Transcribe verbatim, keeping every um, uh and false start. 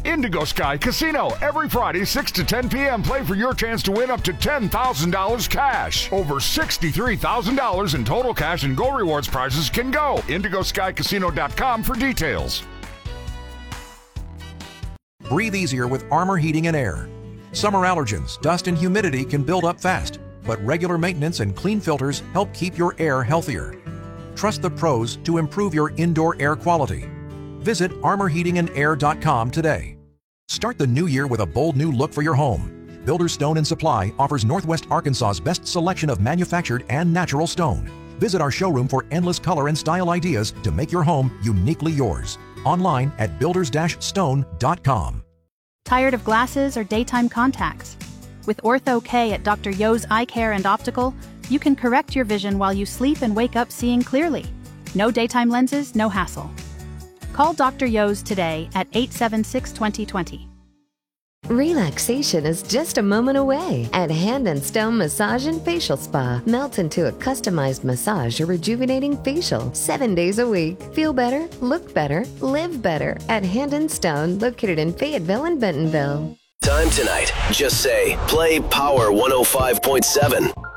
Indigo Sky Casino. Every Friday, six to ten p.m. Play for your chance to win up to ten thousand dollars cash. Over sixty-three thousand dollars in total cash and Go Rewards prizes can go. indigo sky casino dot com for details. Breathe easier with Armor Heating and Air. Summer allergens, dust, and humidity can build up fast, but regular maintenance and clean filters help keep your air healthier. Trust the pros to improve your indoor air quality. Visit armor heating and air dot com today. Start the new year with a bold new look for your home. Builders Stone and Supply offers Northwest Arkansas's best selection of manufactured and natural stone. Visit our showroom for endless color and style ideas to make your home uniquely yours. Online at builders stone dot com. Tired of glasses or daytime contacts? With Ortho-K at Doctor Yo's Eye Care and Optical, you can correct your vision while you sleep and wake up seeing clearly. No daytime lenses, no hassle. Call Doctor Yo's today at eight seven six, two zero two zero. Relaxation is just a moment away at Hand and Stone Massage and Facial Spa. Melt into a customized massage or rejuvenating facial seven days a week. Feel better, look better, live better at Hand and Stone, located in Fayetteville and Bentonville. Time tonight. Just say, play Power one oh five point seven.